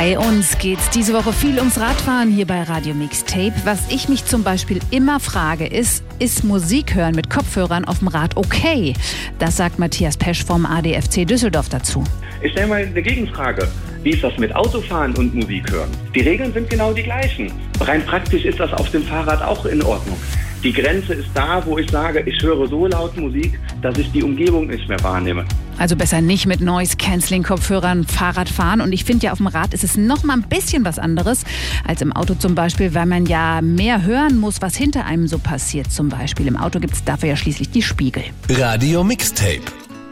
Bei uns geht's diese Woche viel ums Radfahren hier bei Radio Mixtape. Was ich mich zum Beispiel immer frage, ist Musik hören mit Kopfhörern auf dem Rad okay? Das sagt Matthias Pesch vom ADFC Düsseldorf dazu. Ich stelle mal eine Gegenfrage. Wie ist das mit Autofahren und Musik hören? Die Regeln sind genau die gleichen. Rein praktisch ist das auf dem Fahrrad auch in Ordnung. Die Grenze ist da, wo ich sage, ich höre so laut Musik, dass ich die Umgebung nicht mehr wahrnehme. Also besser nicht mit Noise-Canceling-Kopfhörern Fahrrad fahren. Und ich finde ja, auf dem Rad ist es noch mal ein bisschen was anderes als im Auto zum Beispiel, weil man ja mehr hören muss, was hinter einem so passiert. Zum Beispiel im Auto gibt es dafür ja schließlich die Spiegel. Radio Mixtape.